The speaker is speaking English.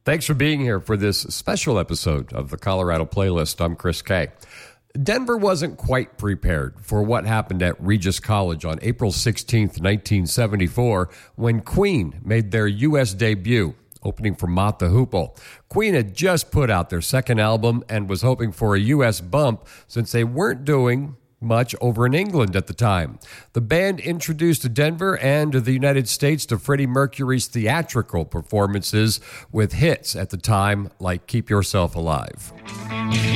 Thanks for being here for this special episode of the Colorado Playlist. I'm Chris Kay. Denver wasn't quite prepared for what happened at Regis College on April 16th, 1974, when Queen made their U.S. debut, opening for Mott the Hoople. Queen had just put out their second album and was hoping for a U.S. bump since they weren't doing much over in England at the time. The band introduced Denver and the United States to Freddie Mercury's theatrical performances with hits at the time like Keep Yourself Alive.